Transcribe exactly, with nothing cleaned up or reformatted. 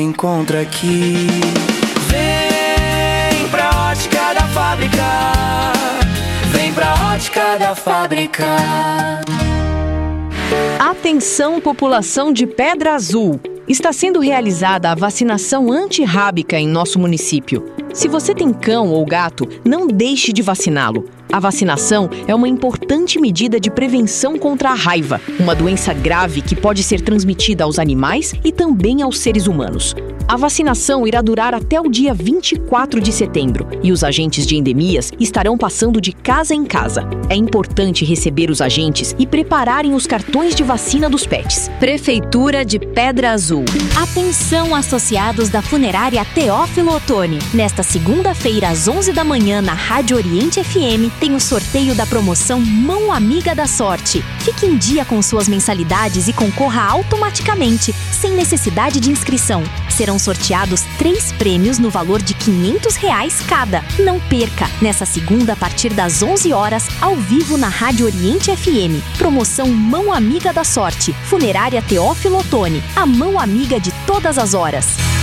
Encontra aqui. Vem pra Ótica da Fábrica. Vem pra Ótica da Fábrica. Atenção, população de Pedra Azul! Está sendo realizada a vacinação antirrábica em nosso município. Se você tem cão ou gato, não deixe de vaciná-lo. A vacinação é uma importante medida de prevenção contra a raiva, uma doença grave que pode ser transmitida aos animais e também aos seres humanos. A vacinação irá durar até o dia vinte e quatro de setembro e os agentes de endemias estarão passando de casa em casa. É importante receber os agentes e prepararem os cartões de vacina dos pets. Prefeitura de Pedra Azul. Atenção, associados da funerária Teófilo Otoni. Nesta segunda-feira, às onze da manhã, na Rádio Oriente F M, tem o sorteio da promoção Mão Amiga da Sorte. Fique em dia com suas mensalidades e concorra automaticamente, sem necessidade de inscrição. Serão sorteados três prêmios no valor de quinhentos reais cada. Não perca! Nessa segunda, a partir das onze horas, ao vivo na Rádio Oriente F M. Promoção Mão Amiga da Sorte. Funerária Teófilo Otoni. A mão amiga de todas as horas.